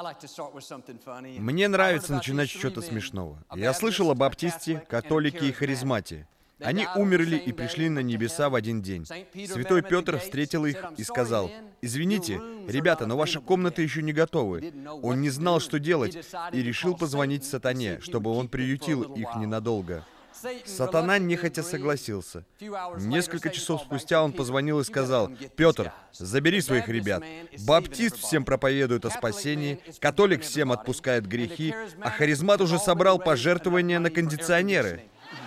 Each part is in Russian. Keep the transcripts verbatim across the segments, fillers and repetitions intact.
Мне нравится начинать с чего-то смешного. Я слышал о баптисте, католике и харизмате. Они умерли и пришли на небеса в один день. Святой Петр встретил их и сказал: «Извините, ребята, но ваши комнаты еще не готовы». Он не знал, что делать, и решил позвонить сатане, чтобы он приютил их ненадолго. Сатана нехотя согласился. Несколько часов спустя он позвонил и сказал: «Петр, забери своих ребят. Баптист всем проповедует о спасении, католик всем отпускает грехи, а харизмат уже собрал пожертвования на кондиционеры».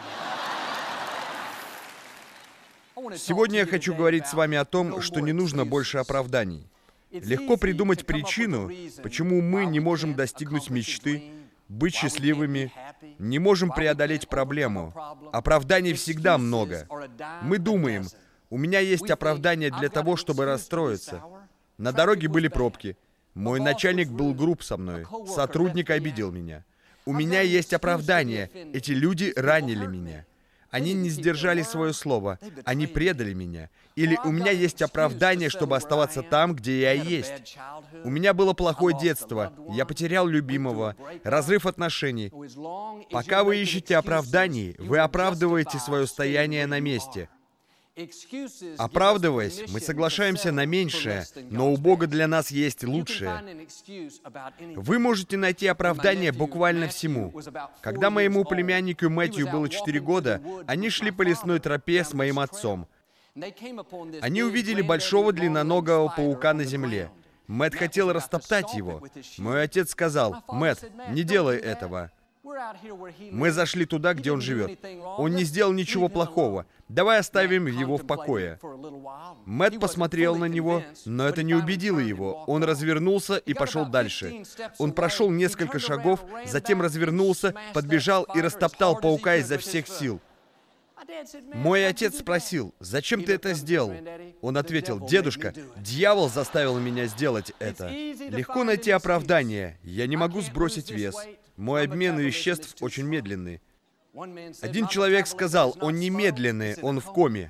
Сегодня я хочу говорить с вами о том, что не нужно больше оправданий. Легко придумать причину, почему мы не можем достигнуть мечты, быть счастливыми, не можем преодолеть проблему. Оправданий всегда много. Мы думаем: у меня есть оправдание для того, чтобы расстроиться. На дороге были пробки. Мой начальник был груб со мной. Сотрудник обидел меня. У меня есть оправдание. Эти люди ранили меня. Они не сдержали свое слово. Они предали меня. Или у меня есть оправдание, чтобы оставаться там, где я есть. У меня было плохое детство. Я потерял любимого. Разрыв отношений. Пока вы ищете оправданий, вы оправдываете свое стояние на месте. Оправдываясь, мы соглашаемся на меньшее, но у Бога для нас есть лучшее. Вы можете найти оправдание буквально всему. Когда моему племяннику Мэтью было четыре года, они шли по лесной тропе с моим отцом. Они увидели большого длинноногого паука на земле. Мэтт хотел растоптать его. Мой отец сказал: «Мэтт, не делай этого». Мы зашли туда, где он живет. Он не сделал ничего плохого. Давай оставим его в покое. Мэтт посмотрел на него, но это не убедило его. Он развернулся и пошел дальше. Он прошел несколько шагов, затем развернулся, подбежал и растоптал паука изо всех сил. Мой отец спросил: «Зачем ты это сделал?» Он ответил: «Дедушка, дьявол заставил меня сделать это». Легко найти оправдание. Я не могу сбросить вес. Мой обмен веществ очень медленный. Один человек сказал: «Он не медленный, он в коме».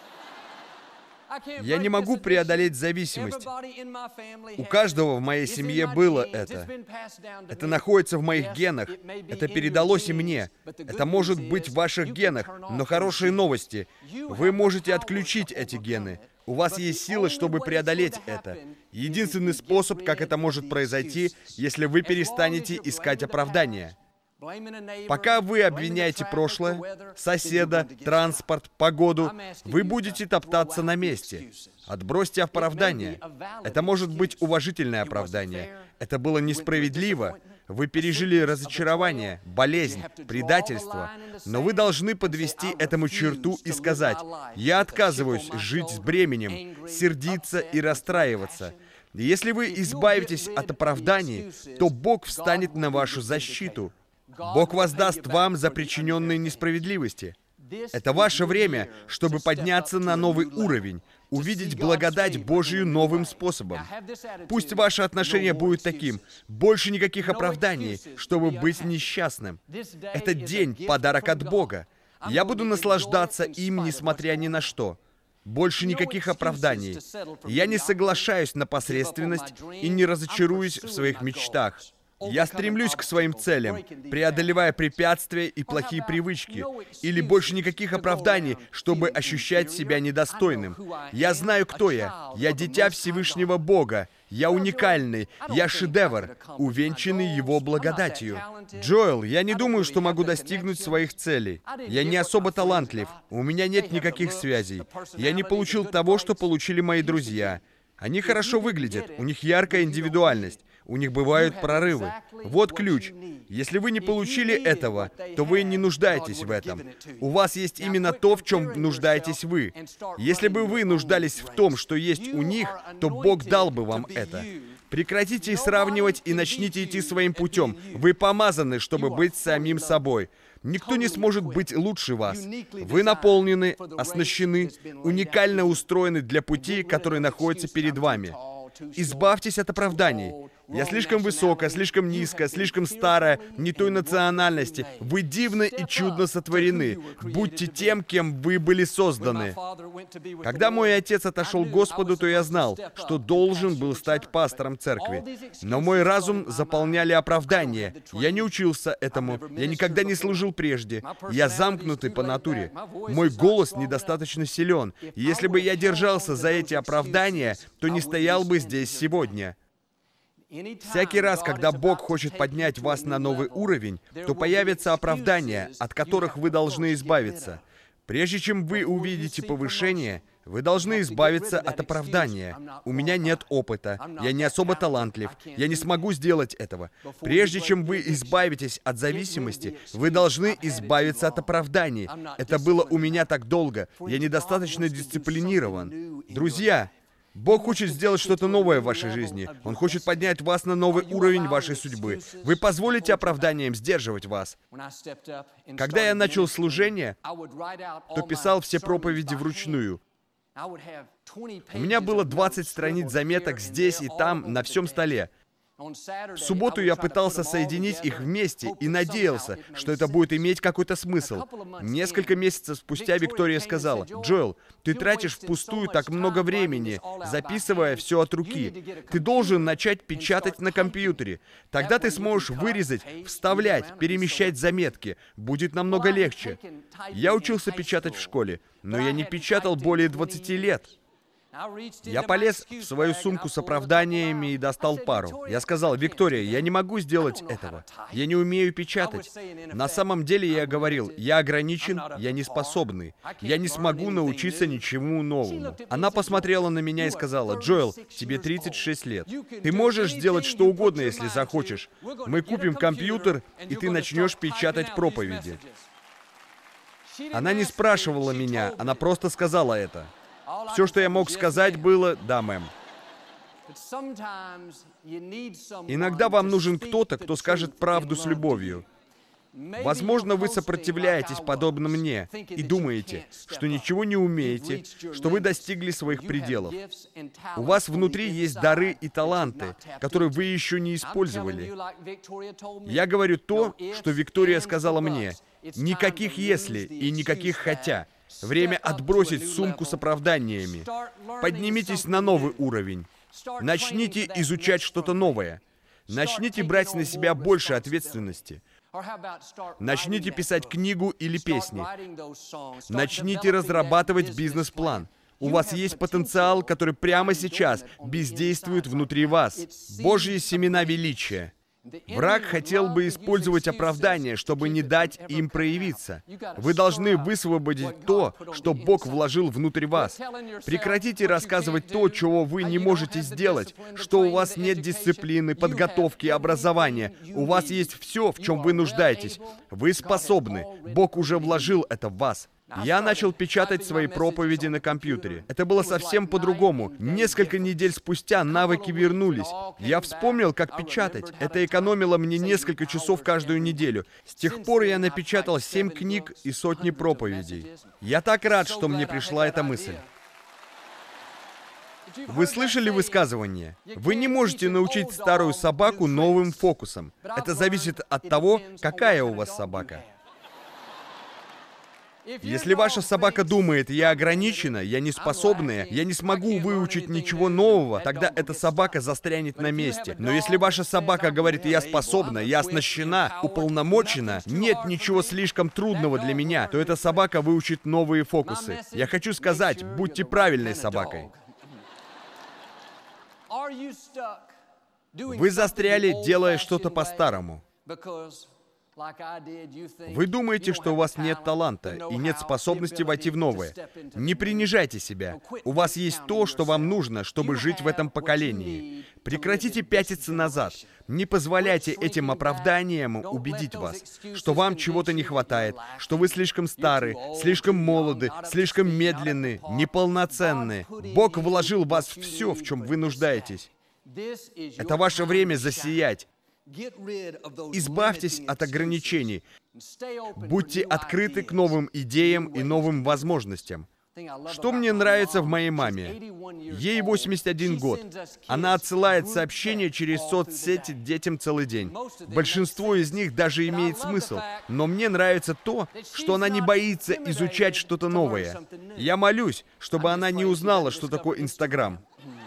Я не могу преодолеть зависимость. У каждого в моей семье было это. Это находится в моих генах. Это передалось и мне. Это может быть в ваших генах. Но хорошие новости. Вы можете отключить эти гены. У вас есть силы, чтобы преодолеть это. Единственный способ, как это может произойти, если вы перестанете искать оправдания. Пока вы обвиняете прошлое, соседа, транспорт, погоду, вы будете топтаться на месте. Отбросьте оправдание. Это может быть уважительное оправдание. Это было несправедливо. Вы пережили разочарование, болезнь, предательство. Но вы должны подвести этому черту и сказать: «Я отказываюсь жить с бременем, сердиться и расстраиваться». Если вы избавитесь от оправданий, то Бог встанет на вашу защиту. Бог воздаст вам за причиненные несправедливости. Это ваше время, чтобы подняться на новый уровень, увидеть благодать Божию новым способом. Пусть ваше отношение будет таким: больше никаких оправданий, чтобы быть несчастным. Этот день — подарок от Бога. Я буду наслаждаться им, несмотря ни на что. Больше никаких оправданий. Я не соглашаюсь на посредственность и не разочаруюсь в своих мечтах. Я стремлюсь к своим целям, преодолевая препятствия и плохие привычки. Или больше никаких оправданий, чтобы ощущать себя недостойным. Я знаю, кто я. Я дитя Всевышнего Бога. Я уникальный. Я шедевр, увенчанный Его благодатью. Джоэл, я не думаю, что могу достигнуть своих целей. Я не особо талантлив. У меня нет никаких связей. Я не получил того, что получили мои друзья. Они хорошо выглядят, у них яркая индивидуальность, у них бывают прорывы. Вот ключ. Если вы не получили этого, то вы не нуждаетесь в этом. У вас есть именно то, в чем нуждаетесь вы. Если бы вы нуждались в том, что есть у них, то Бог дал бы вам это. Прекратите сравнивать и начните идти своим путем. Вы помазаны, чтобы быть самим собой. Никто не сможет быть лучше вас. Вы наполнены, оснащены, уникально устроены для пути, который находится перед вами. Избавьтесь от оправданий. Я слишком высокая, слишком низкая, слишком старая, не той национальности. Вы дивно и чудно сотворены. Будьте тем, кем вы были созданы. Когда мой отец отошел к Господу, то я знал, что должен был стать пастором церкви. Но мой разум заполняли оправдания. Я не учился этому. Я никогда не служил прежде. Я замкнутый по натуре. Мой голос недостаточно силен. И если бы я держался за эти оправдания, то не стоял бы здесь сегодня. Всякий раз, когда Бог хочет поднять вас на новый уровень, то появятся оправдания, от которых вы должны избавиться. Прежде чем вы увидите повышение, вы должны избавиться от оправдания. У меня нет опыта, я не особо талантлив, я не смогу сделать этого. Прежде чем вы избавитесь от зависимости, вы должны избавиться от оправданий. Это было у меня так долго, я недостаточно дисциплинирован. Друзья, Бог хочет сделать что-то новое в вашей жизни. Он хочет поднять вас на новый уровень вашей судьбы. Вы позволите оправданиям сдерживать вас. Когда я начал служение, то писал все проповеди вручную. У меня было двадцать страниц заметок здесь и там, на всем столе. В субботу я пытался соединить их вместе и надеялся, что это будет иметь какой-то смысл. Несколько месяцев спустя Виктория сказала: «Джоэл, ты тратишь впустую так много времени, записывая все от руки. Ты должен начать печатать на компьютере. Тогда ты сможешь вырезать, вставлять, перемещать заметки. Будет намного легче». Я учился печатать в школе, но я не печатал более двадцати лет. Я полез в свою сумку с оправданиями и достал пару. Я сказал: «Виктория, я не могу сделать этого. Я не умею печатать». На самом деле я говорил: «Я ограничен, я не способный. Я не смогу научиться ничему новому». Она посмотрела на меня и сказала: «Джоэл, тебе тридцать шесть лет. Ты можешь сделать что угодно, если захочешь. Мы купим компьютер, и ты начнешь печатать проповеди». Она не спрашивала меня, она просто сказала это. Все, что я мог сказать, было: «Да, мэм». Иногда вам нужен кто-то, кто скажет правду с любовью. Возможно, вы сопротивляетесь, подобно мне, и думаете, что ничего не умеете, что вы достигли своих пределов. У вас внутри есть дары и таланты, которые вы еще не использовали. Я говорю то, что Виктория сказала мне. Никаких «если» и никаких «хотя». Время отбросить сумку с оправданиями. Поднимитесь на новый уровень. Начните изучать что-то новое. Начните брать на себя больше ответственности. Начните писать книгу или песни. Начните разрабатывать бизнес-план. У вас есть потенциал, который прямо сейчас бездействует внутри вас. Божьи семена величия. Враг хотел бы использовать оправдание, чтобы не дать им проявиться. Вы должны высвободить то, что Бог вложил внутрь вас. Прекратите рассказывать то, чего вы не можете сделать, что у вас нет дисциплины, подготовки, образования. У вас есть все, в чем вы нуждаетесь. Вы способны. Бог уже вложил это в вас. Я начал печатать свои проповеди на компьютере. Это было совсем по-другому. Несколько недель спустя навыки вернулись. Я вспомнил, как печатать. Это экономило мне несколько часов каждую неделю. С тех пор я напечатал семь книг и сотни проповедей. Я так рад, что мне пришла эта мысль. Вы слышали высказывание? Вы не можете научить старую собаку новым фокусам. Это зависит от того, какая у вас собака. Если ваша собака думает: «Я ограничена, я не способная, я не смогу выучить ничего нового», тогда эта собака застрянет на месте. Но если ваша собака говорит: «Я способна, я оснащена, уполномочена, нет ничего слишком трудного для меня», то эта собака выучит новые фокусы. Я хочу сказать: будьте правильной собакой. Вы застряли, делая что-то по-старому. Вы думаете, что у вас нет таланта и нет способности войти в новое. Не принижайте себя. У вас есть то, что вам нужно, чтобы жить в этом поколении. Прекратите пятиться назад. Не позволяйте этим оправданиям убедить вас, что вам чего-то не хватает, что вы слишком стары, слишком молоды, слишком медленны, неполноценны. Бог вложил в вас все, в чем вы нуждаетесь. Это ваше время засиять. Избавьтесь от ограничений. Будьте открыты к новым идеям и новым возможностям. Что мне нравится в моей маме? Ей восемьдесят один год. Она отсылает сообщения через соцсети детям целый день. Большинство из них даже имеет смысл. Но мне нравится то, что она не боится изучать что-то новое. Я молюсь, чтобы она не узнала, что такое Инстаграм.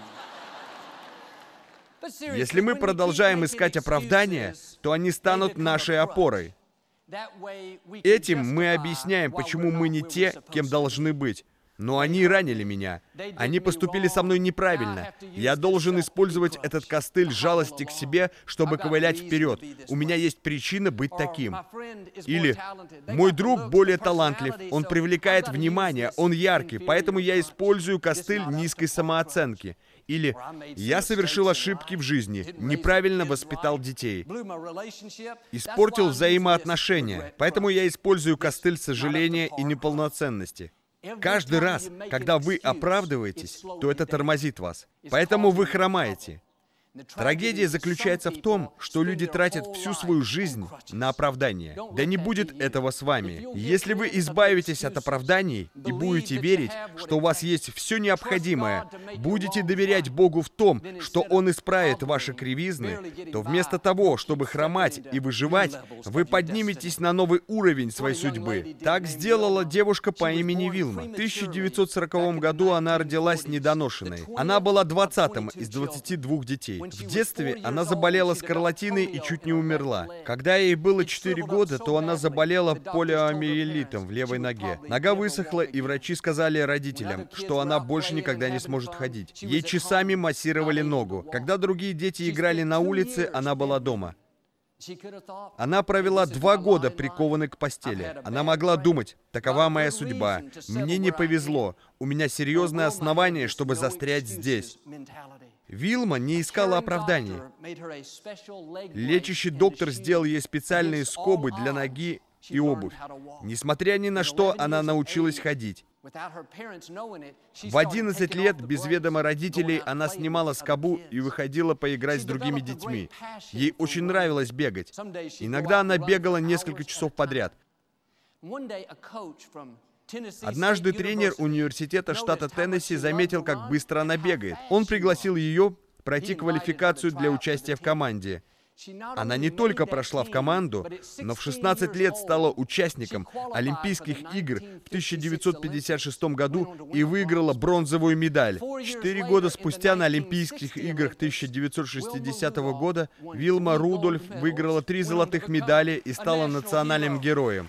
Если мы продолжаем искать оправдания, то они станут нашей опорой. Этим мы объясняем, почему мы не те, кем должны быть. Но они ранили меня. Они поступили со мной неправильно. Я должен использовать этот костыль жалости к себе, чтобы ковылять вперед. У меня есть причина быть таким. Или мой друг более талантлив, он привлекает внимание, он яркий, поэтому я использую костыль низкой самооценки. Или я совершил ошибки в жизни, неправильно воспитал детей, испортил взаимоотношения, поэтому я использую костыль сожаления и неполноценности. Каждый раз, когда вы оправдываетесь, то это тормозит вас. Поэтому вы хромаете. Трагедия заключается в том, что люди тратят всю свою жизнь на оправдание. Да не будет этого с вами. Если вы избавитесь от оправданий и будете верить, что у вас есть все необходимое, будете доверять Богу в том, что Он исправит ваши кривизны, то вместо того, чтобы хромать и выживать, вы подниметесь на новый уровень своей судьбы. Так сделала девушка по имени Вилма. В тысяча девятьсот сороковом году она родилась недоношенной. Она была двадцатым из двадцати двух детей. В детстве она заболела скарлатиной и чуть не умерла. Когда ей было четыре года, то она заболела полиомиелитом в левой ноге. Нога высохла, и врачи сказали родителям, что она больше никогда не сможет ходить. Ей часами массировали ногу. Когда другие дети играли на улице, она была дома. Она провела два года прикованной к постели. Она могла думать: такова моя судьба, мне не повезло, у меня серьезное основание, чтобы застрять здесь. Вилма не искала оправданий. Лечащий доктор сделал ей специальные скобы для ноги и обувь. Несмотря ни на что, она научилась ходить. В одиннадцать лет, без ведома родителей, она снимала скобу и выходила поиграть с другими детьми. Ей очень нравилось бегать. Иногда она бегала несколько часов подряд. Однажды тренер университета штата Теннесси заметил, как быстро она бегает. Он пригласил ее пройти квалификацию для участия в команде. Она не только прошла в команду, но в шестнадцать лет стала участником Олимпийских игр в тысяча девятьсот пятьдесят шестом году и выиграла бронзовую медаль. Четыре года спустя на Олимпийских играх тысяча девятьсот шестидесятого года Вилма Рудольф выиграла три золотых медали и стала национальным героем.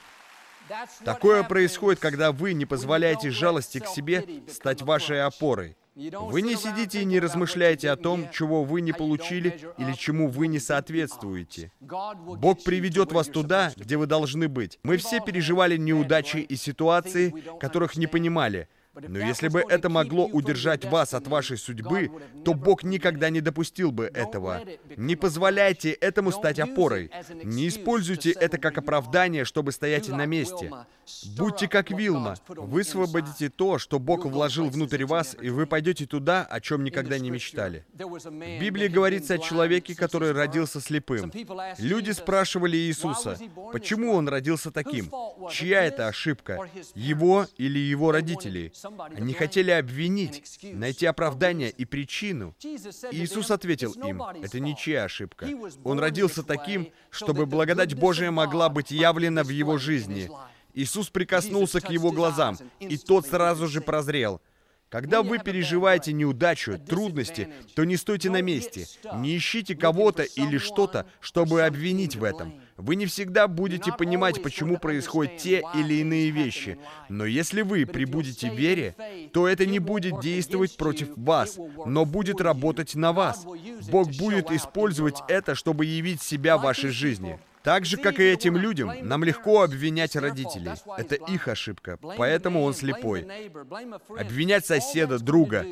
Такое происходит, когда вы не позволяете жалости к себе стать вашей опорой. Вы не сидите и не размышляете о том, чего вы не получили или чему вы не соответствуете. Бог приведет вас туда, где вы должны быть. Мы все переживали неудачи и ситуации, которых не понимали. Но если бы это могло удержать вас от вашей судьбы, то Бог никогда не допустил бы этого. Не позволяйте этому стать опорой. Не используйте это как оправдание, чтобы стоять на месте. Будьте как Вилма. Высвободите то, что Бог вложил внутрь вас, и вы пойдете туда, о чем никогда не мечтали. В Библии говорится о человеке, который родился слепым. Люди спрашивали Иисуса, почему он родился таким? Чья это ошибка? Его или его родителей? Они хотели обвинить, найти оправдание и причину. Иисус ответил им: это ничья ошибка. Он родился таким, чтобы благодать Божия могла быть явлена в его жизни. Иисус прикоснулся к его глазам, и тот сразу же прозрел. Когда вы переживаете неудачу, трудности, то не стойте на месте. Не ищите кого-то или что-то, чтобы обвинить в этом. Вы не всегда будете понимать, почему происходят те или иные вещи. Но если вы пребудете в вере, то это не будет действовать против вас, но будет работать на вас. Бог будет использовать это, чтобы явить себя в вашей жизни. Так же, как и этим людям, нам легко обвинять родителей. Это их ошибка, поэтому он слепой. Обвинять соседа, друга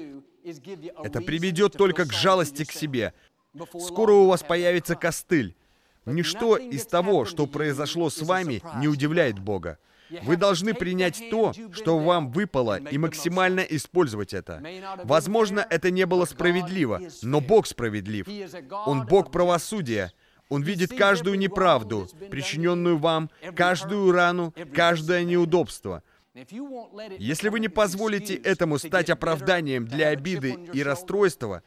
— это приведет только к жалости к себе. Скоро у вас появится костыль. Ничто из того, что произошло с вами, не удивляет Бога. Вы должны принять то, что вам выпало, и максимально использовать это. Возможно, это не было справедливо, но Бог справедлив. Он Бог правосудия. Он видит каждую неправду, причиненную вам, каждую рану, каждое неудобство. Если вы не позволите этому стать оправданием для обиды и расстройства,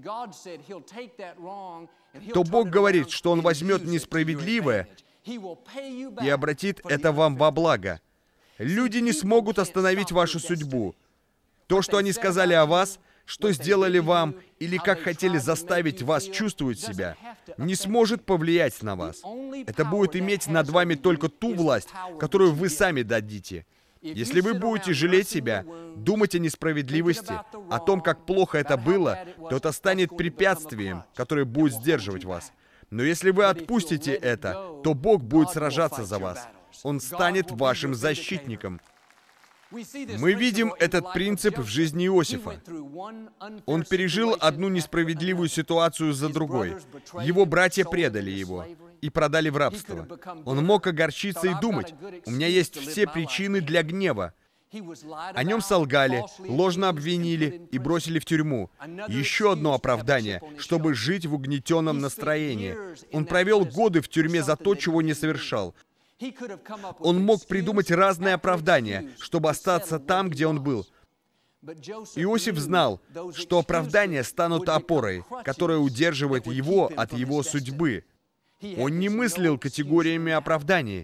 то Бог говорит, что Он возьмет несправедливое и обратит это вам во благо. Люди не смогут остановить вашу судьбу. То, что они сказали о вас, что сделали вам, или как хотели заставить вас чувствовать себя, не сможет повлиять на вас. Это будет иметь над вами только ту власть, которую вы сами дадите. Если вы будете жалеть себя, думать о несправедливости, о том, как плохо это было, то это станет препятствием, которое будет сдерживать вас. Но если вы отпустите это, то Бог будет сражаться за вас. Он станет вашим защитником. Мы видим этот принцип в жизни Иосифа. Он пережил одну несправедливую ситуацию за другой. Его братья предали его и продали в рабство. Он мог огорчиться и думать: «У меня есть все причины для гнева». О нем солгали, ложно обвинили и бросили в тюрьму. Еще одно оправдание, чтобы жить в угнетенном настроении. Он провел годы в тюрьме за то, чего не совершал. Он мог придумать разные оправдания, чтобы остаться там, где он был. Иосиф знал, что оправдания станут опорой, которая удерживает его от его судьбы. Он не мыслил категориями оправданий.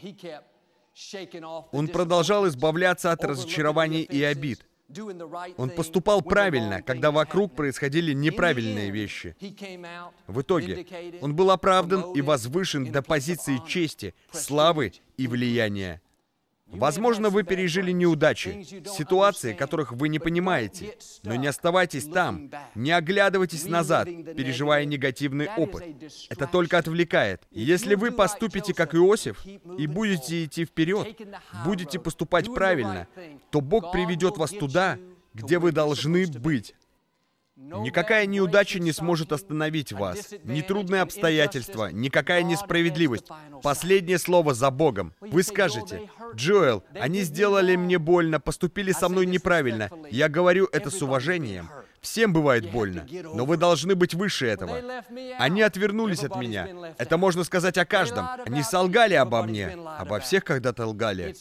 Он продолжал избавляться от разочарований и обид. Он поступал правильно, когда вокруг происходили неправильные вещи. В итоге он был оправдан и возвышен до позиции чести, славы и влияния. Возможно, вы пережили неудачи, ситуации, которых вы не понимаете, но не оставайтесь там, не оглядывайтесь назад, переживая негативный опыт. Это только отвлекает. Если вы поступите как Иосиф и будете идти вперед, будете поступать правильно, то Бог приведет вас туда, где вы должны быть. Никакая неудача не сможет остановить вас. Ни трудные обстоятельства, никакая несправедливость. Последнее слово за Богом. Вы скажете: «Джоэл, они сделали мне больно, поступили со мной неправильно». Я говорю это с уважением. Всем бывает больно, но вы должны быть выше этого. Они отвернулись от меня. Это можно сказать о каждом. Они солгали обо мне. Обо всех когда-то лгали.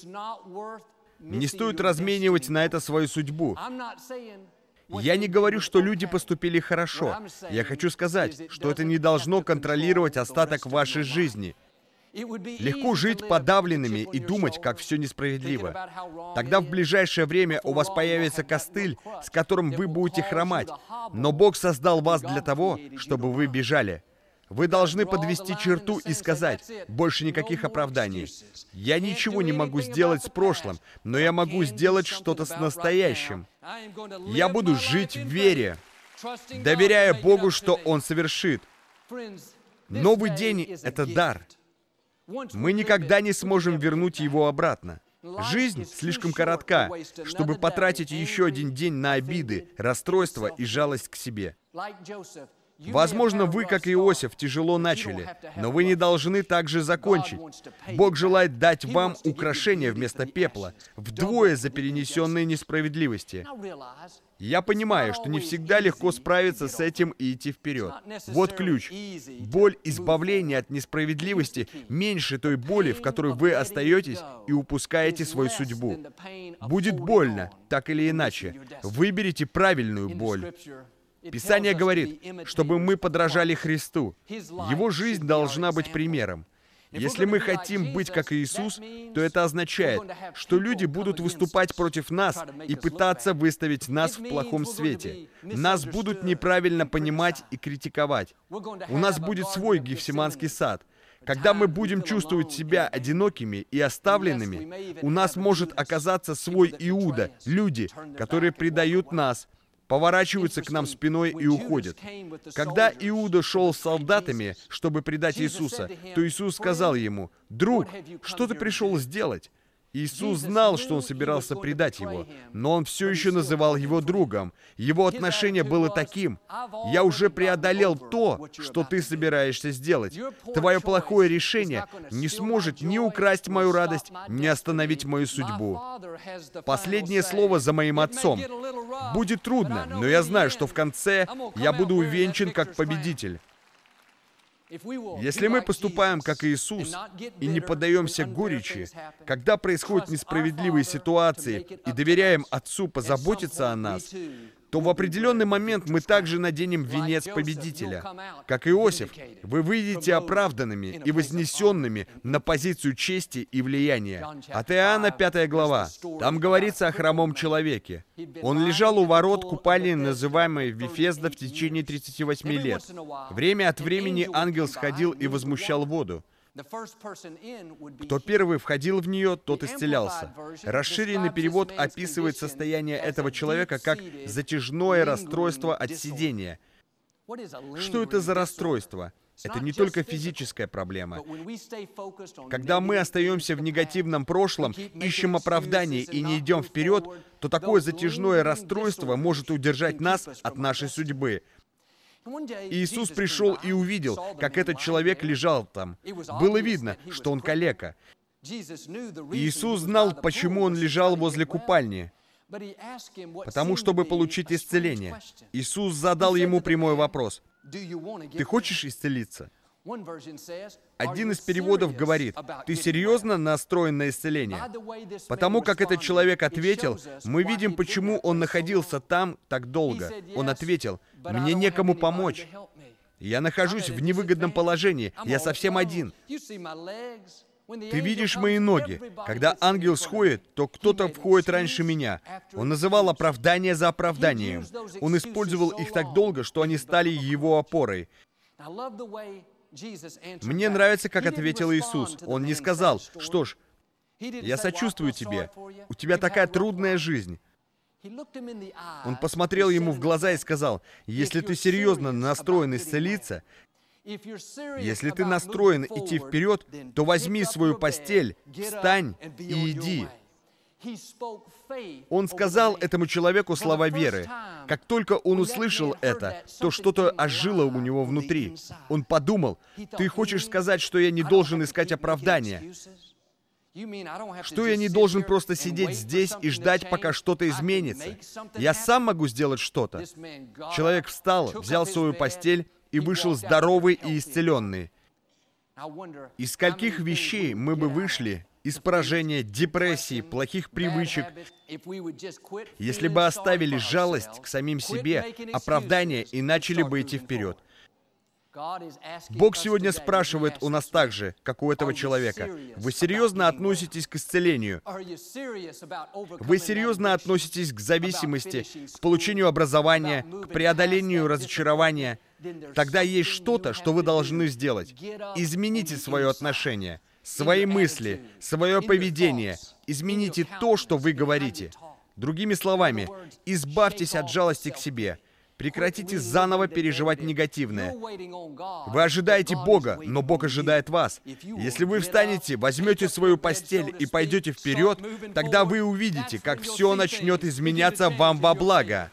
Не стоит разменивать на это свою судьбу. Я не говорю, что люди поступили хорошо. Я хочу сказать, что это не должно контролировать остаток вашей жизни. Легко жить подавленными и думать, как все несправедливо. Тогда в ближайшее время у вас появится костыль, с которым вы будете хромать. Но Бог создал вас для того, чтобы вы бежали. Вы должны подвести черту и сказать: больше никаких оправданий. Я ничего не могу сделать с прошлым, но я могу сделать что-то с настоящим. Я буду жить в вере, доверяя Богу, что Он совершит. Новый день — это дар. Мы никогда не сможем вернуть его обратно. Жизнь слишком коротка, чтобы потратить еще один день на обиды, расстройства и жалость к себе. Возможно, вы, как Иосиф, тяжело начали, но вы не должны так же закончить. Бог желает дать вам украшение вместо пепла, вдвое за перенесенные несправедливости. Я понимаю, что не всегда легко справиться с этим и идти вперед. Вот ключ. Боль избавления от несправедливости меньше той боли, в которой вы остаетесь и упускаете свою судьбу. Будет больно, так или иначе. Выберите правильную боль. Писание говорит, чтобы мы подражали Христу. Его жизнь должна быть примером. Если мы хотим быть как Иисус, то это означает, что люди будут выступать против нас и пытаться выставить нас в плохом свете. Нас будут неправильно понимать и критиковать. У нас будет свой Гефсиманский сад. Когда мы будем чувствовать себя одинокими и оставленными, у нас может оказаться свой Иуда, люди, которые предают нас, поворачиваются к нам спиной и уходят. Когда Иуда шел с солдатами, чтобы предать Иисуса, то Иисус сказал ему: «Друг, что ты пришел сделать?» Иисус знал, что он собирался предать его, но он все еще называл его другом. Его отношение было таким: «Я уже преодолел то, что ты собираешься сделать. Твое плохое решение не сможет ни украсть мою радость, ни остановить мою судьбу». Последнее слово за моим отцом. Будет трудно, но я знаю, что в конце я буду увенчан как победитель. Если мы поступаем как Иисус и не поддаемся горечи, когда происходят несправедливые ситуации, и доверяем Отцу позаботиться о нас, то в определенный момент мы также наденем венец победителя. Как Иосиф, вы выйдете оправданными и вознесенными на позицию чести и влияния. От Иоанна пятая глава. Там говорится о хромом человеке. Он лежал у ворот купальни, называемой Вифезда, в течение тридцати восьми лет. Время от времени ангел сходил и возмущал воду. Кто первый входил в нее, тот исцелялся. Расширенный перевод описывает состояние этого человека как затяжное расстройство от сидения. Что это за расстройство? Это не только физическая проблема. Когда мы остаемся в негативном прошлом, ищем оправдание и не идем вперед, то такое затяжное расстройство может удержать нас от нашей судьбы. Иисус пришел и увидел, как этот человек лежал там. Было видно, что он калека. Иисус знал, почему он лежал возле купальни. Потому, чтобы получить исцеление. Иисус задал ему прямой вопрос. «Ты хочешь исцелиться?» Один из переводов говорит, «Ты серьезно настроен на исцеление?» Потому как этот человек ответил, мы видим, почему он находился там так долго. Он ответил, «Мне некому помочь. Я нахожусь в невыгодном положении. Я совсем один. Ты видишь мои ноги. Когда ангел сходит, то кто-то входит раньше меня». Он называл оправдание за оправданием. Он использовал их так долго, что они стали его опорой. Мне нравится, как ответил Иисус. Он не сказал, что ж, я сочувствую тебе, у тебя такая трудная жизнь. Он посмотрел ему в глаза и сказал, если ты серьезно настроен исцелиться, если ты настроен идти вперед, то возьми свою постель, встань и иди. Он сказал этому человеку слова веры. Как только он услышал это, то что-то ожило у него внутри. Он подумал, ты хочешь сказать, что я не должен искать оправдания? Что я не должен просто сидеть здесь и ждать, пока что-то изменится? Я сам могу сделать что-то. Человек встал, взял свою постель и вышел здоровый и исцеленный. Из скольких вещей мы бы вышли из поражения, депрессии, плохих привычек, если бы оставили жалость к самим себе, оправдание и начали бы идти вперед. Бог сегодня спрашивает у нас так же, как у этого человека. Вы серьезно относитесь к исцелению? Вы серьезно относитесь к зависимости, к получению образования, к преодолению разочарования? Тогда есть что-то, что вы должны сделать. Измените свое отношение, свои мысли, свое поведение. Измените то, что вы говорите. Другими словами, избавьтесь от жалости к себе. Прекратите заново переживать негативное. Вы ожидаете Бога, но Бог ожидает вас. Если вы встанете, возьмете свою постель и пойдете вперед, тогда вы увидите, как все начнет изменяться вам во благо.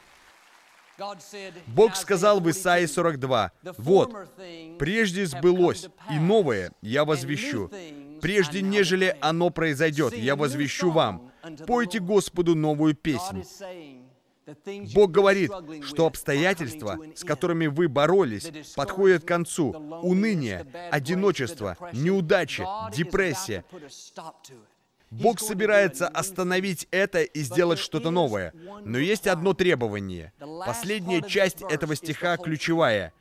Бог сказал в Исаии сорок два, «Вот, прежде сбылось, и новое я возвещу. Прежде, нежели оно произойдет, я возвещу вам. Пойте Господу новую песнь». Бог говорит, что обстоятельства, с которыми вы боролись, подходят к концу. Уныние, одиночество, неудачи, депрессия. Бог собирается остановить это и сделать что-то новое. Но есть одно требование. Последняя часть этого стиха ключевая.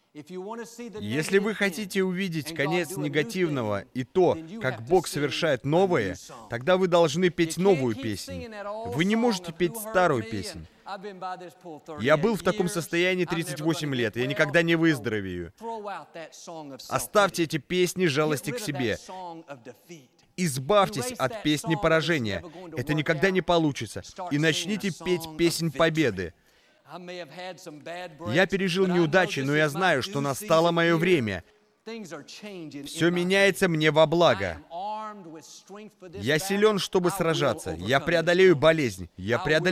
Если вы хотите увидеть конец негативного и то, как Бог совершает новое, тогда вы должны петь новую песнь. Вы не можете петь старую песнь. Я был в таком состоянии тридцать восемь лет, я никогда не выздоровею. Оставьте эти песни жалости к себе. Избавьтесь от песни поражения. Это никогда не получится. И начните петь песнь победы. Я пережил неудачи, но я знаю, что настало мое время. Все меняется мне во благо. Я силен, чтобы сражаться. Я преодолею болезнь. Я преодолею